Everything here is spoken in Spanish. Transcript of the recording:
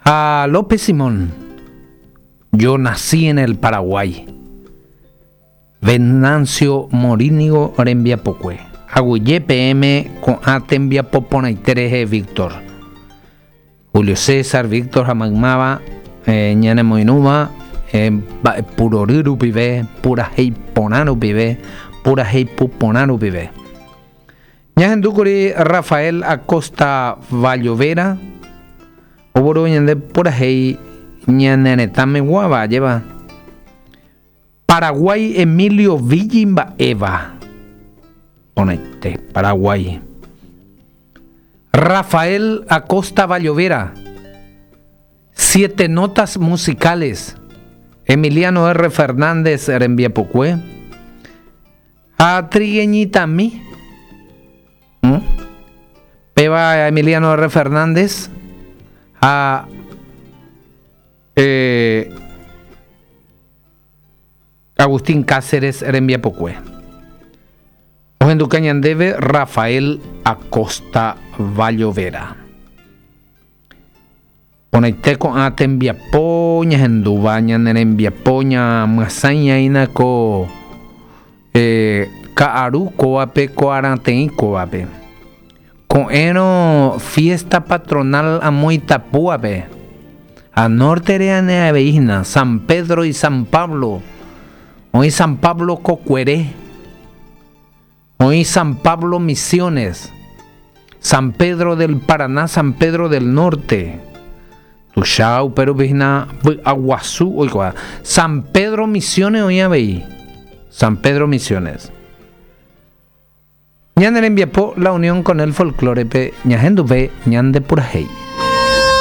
A López Simón, yo nací en el Paraguay. Venancio Morínigo Rembiapocue. Aguille PM con Atembia Poponaitere Víctor. Julio César, Víctor Jamagmaba, Ñane Moinuma, Puroriru Pibe, Pura Hei Ponanu Pibe, Pura Hei Puponanu Pibe. Ñajenducuri Rafael Acosta Vallovera, Oboro Ñande Pura Hei Ñanenetame Guava lleva. Paraguay Emilio Villimba Eva. Ponete, Paraguay. Rafael Acosta Vallovera. 7 notas musicales. Emiliano R. Fernández Rembiapocue. A Trigueñita Mi. Peba Emiliano R. Fernández. A Agustín Cáceres Rembiapocue. Ojenducañandeve Rafael Acosta Vallovera. Poneiteco Atembiapo, Ñajendubaña Nerembiapo, Ñamasaña Inaco Kaaru Coape, Coarantei Coape. Coeno fiesta patronal a Moitapuape. A norte de Aneaveína, San Pedro y San Pablo. Hoy San Pablo Cocueré. Hoy San Pablo Misiones. San Pedro del Paraná, San Pedro del Norte. Tushau, pero vina Aguazú, oiga. San Pedro Misiones, hoy veí. San Pedro Misiones. Ñan enviapó la unión con el folclore pe ñajenduve ñan de purajei.